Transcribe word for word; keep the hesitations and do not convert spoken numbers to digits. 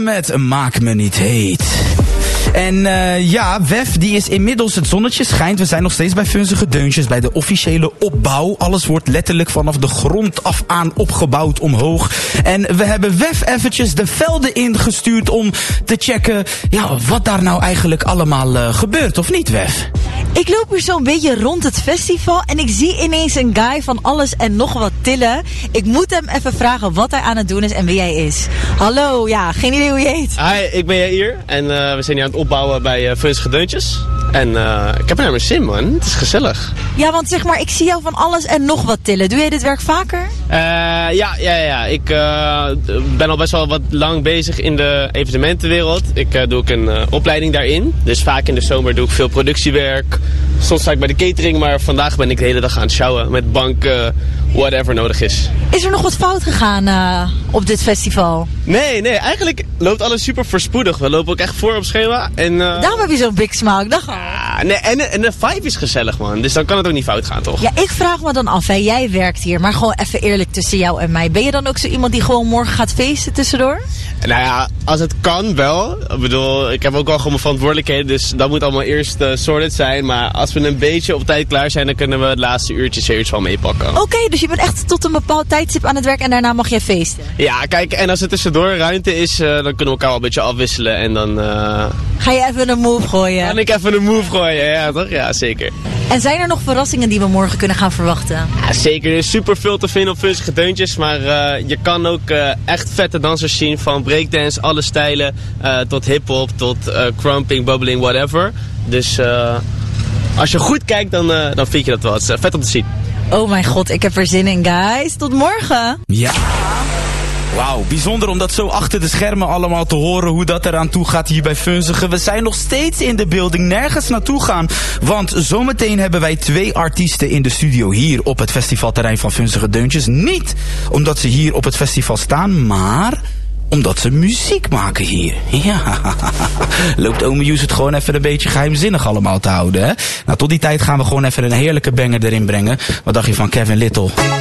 begonnen met Maak me niet heet. En uh, ja, Wef die is inmiddels, het zonnetje schijnt. We zijn nog steeds bij Vunzige Deuntjes, bij de officiële opbouw. Alles wordt letterlijk vanaf de grond af aan opgebouwd omhoog. En we hebben Wef eventjes de velden ingestuurd om te checken, ja, wat daar nou eigenlijk allemaal uh, gebeurt, of niet, Wef? Ik loop hier zo'n beetje rond het festival en ik zie ineens een guy van alles en nog wat tillen. Ik moet hem even vragen wat hij aan het doen is en wie hij is. Hallo, ja, geen idee hoe je heet. Hi, ik ben Jair en uh, we zijn hier aan het opbouwen bij uh, Vunzige Deuntjes. En uh, ik heb er naar mijn zin, man. Het is gezellig. Ja, want zeg maar, ik zie jou van alles en nog wat tillen. Doe jij dit werk vaker? Uh, ja, ja, ja. Ik uh, ben al best wel wat lang bezig in de evenementenwereld. Ik uh, doe ook een uh, opleiding daarin. Dus vaak in de zomer doe ik veel productiewerk. Soms sta ik bij de catering, maar vandaag ben ik de hele dag aan het sjouwen met banken, whatever nodig is. Is er nog wat fout gegaan uh, op dit festival? Nee, nee. Eigenlijk loopt alles super voorspoedig. We lopen ook echt voor op schema. En, uh, Daarom heb je zo'n big smile. Ik dacht al. Ja, nee, en, en de vibe is gezellig, man. Dus dan kan het ook niet fout gaan, toch? Ja, ik vraag me dan af. Hè. Jij werkt hier, maar gewoon even eerlijk tussen jou en mij. Ben je dan ook zo iemand die gewoon morgen gaat feesten tussendoor? Nou ja, als het kan wel. Ik bedoel, ik heb ook al gewoon mijn verantwoordelijkheden. Dus dat moet allemaal eerst uh, sorted zijn. Maar als we een beetje op tijd klaar zijn, dan kunnen we het laatste uurtje zeker wel meepakken. Oké, okay, dus je bent echt tot een bepaald tijdstip aan het werk en daarna mag jij feesten? Ja, kijk, en als er tussendoor ruimte is, uh, dan kunnen we elkaar wel een beetje afwisselen. En dan... Uh... Ga je even een move gooien? Kan ik even een move gooien, ja toch? Ja, zeker. En zijn er nog verrassingen die we morgen kunnen gaan verwachten? Ja, zeker. Er is super veel te vinden op Vunzige Deuntjes. Maar uh, je kan ook uh, echt vette dansers zien. Van breakdance, alle stijlen. Uh, tot hiphop, tot uh, crumping, bubbling, whatever. Dus uh, als je goed kijkt, dan, uh, dan vind je dat wel. Het is uh, vet om te zien. Oh mijn god, ik heb er zin in, guys. Tot morgen. Ja. Wauw, bijzonder om dat zo achter de schermen allemaal te horen hoe dat eraan toe gaat hier bij Vunzige. We zijn nog steeds in de building, nergens naartoe gaan. Want zometeen hebben wij twee artiesten in de studio hier op het festivalterrein van Vunzige Deuntjes. Niet omdat ze hier op het festival staan, maar omdat ze muziek maken hier. Ja, loopt Ome Joes het gewoon even een beetje geheimzinnig allemaal te houden, hè? Nou, tot die tijd gaan we gewoon even een heerlijke banger erin brengen. Wat dacht je van Kevin Little?